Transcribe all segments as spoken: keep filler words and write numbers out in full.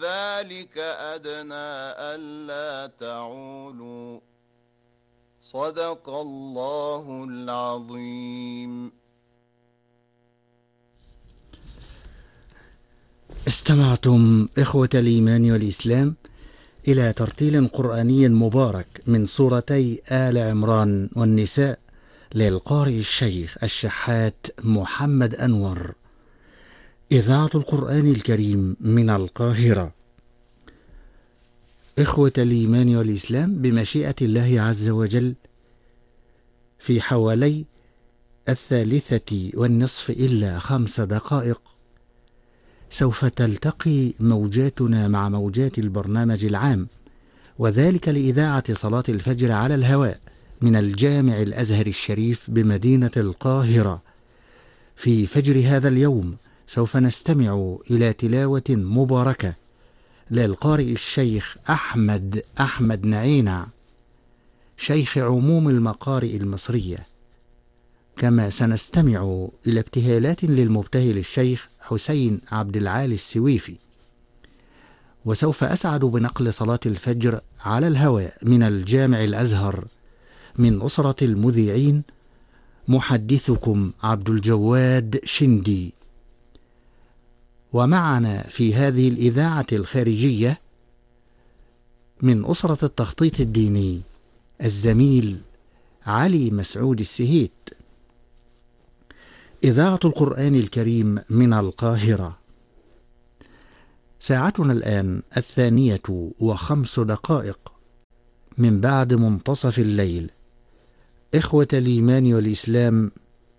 ذلك أدنى ألا تعولوا. صدق الله العظيم. استمعتم إخوة الإيمان والإسلام إلى ترتيل قرآني مبارك من سورتي آل عمران والنساء للقارئ الشيخ الشحات محمد أنور، إذاعة القرآن الكريم من القاهرة. إخوة الإيمان والإسلام، بمشيئة الله عز وجل في حوالي الثالثة والنصف إلا خمس دقائق سوف تلتقي موجاتنا مع موجات البرنامج العام، وذلك لإذاعة صلاة الفجر على الهواء من الجامع الأزهر الشريف بمدينة القاهرة. في فجر هذا اليوم سوف نستمع إلى تلاوة مباركة للقارئ الشيخ أحمد أحمد نعينع، شيخ عموم المقارئ المصرية. كما سنستمع إلى ابتهالات للمبتهل الشيخ حسين عبد العالي السويفي. وسوف أسعد بنقل صلاة الفجر على الهواء من الجامع الأزهر من أسرة المذيعين، محدثكم عبد الجواد شندي. ومعنا في هذه الإذاعة الخارجية من أسرة التخطيط الديني الزميل علي مسعود السهيت. إذاعة القرآن الكريم من القاهرة. ساعتنا الآن الثانية وخمس دقائق من بعد منتصف الليل. إخوة الإيمان والإسلام،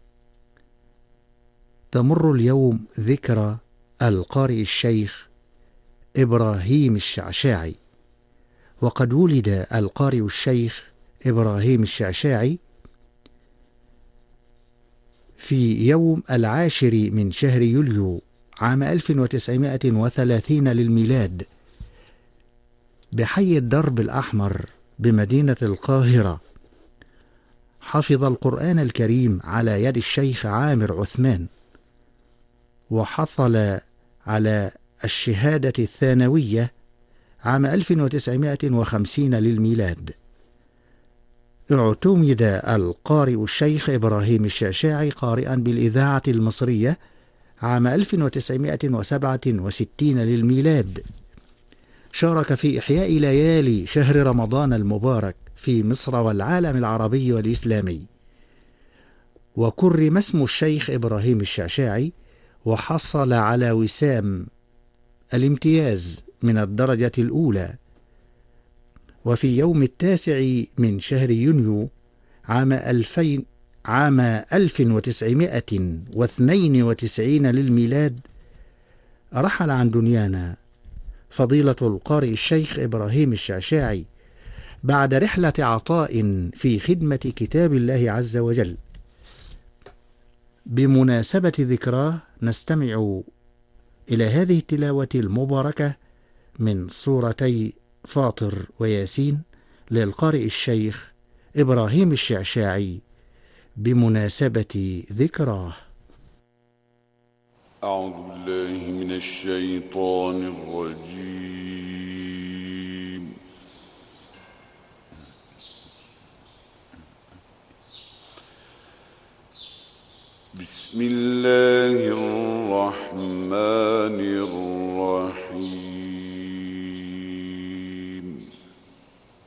تمر اليوم ذكرى القارئ الشيخ إبراهيم الشعشاعي. وقد ولد القارئ الشيخ إبراهيم الشعشاعي في يوم العاشر من شهر يوليو عام ألف وتسعمائة وثلاثين للميلاد بحي الدرب الأحمر بمدينة القاهرة. حفظ القرآن الكريم على يد الشيخ عامر عثمان، وحصل على الشهادة الثانوية عام ألف وتسعمائة وخمسين للميلاد. اعتمد القارئ الشيخ إبراهيم الشعشاعي قارئا بالإذاعة المصرية عام ألف وتسعمائة وسبعة وستين للميلاد. شارك في إحياء ليالي شهر رمضان المبارك في مصر والعالم العربي والإسلامي. وكرم اسم الشيخ إبراهيم الشعشاعي، وحصل على وسام الامتياز من الدرجة الأولى. وفي يوم التاسع من شهر يونيو عام ألفين عام ألف وتسعمائة واثنين وتسعين للميلاد رحل عن دنيانا فضيلة القارئ الشيخ إبراهيم الشعشاعي بعد رحلة عطاء في خدمة كتاب الله عز وجل. بمناسبة ذكراه نستمع إلى هذه التلاوة المباركة من سورتي فاطر وياسين للقارئ الشيخ إبراهيم الشعشاعي بمناسبة ذكراه. أعوذ بالله من الشيطان الرجيم.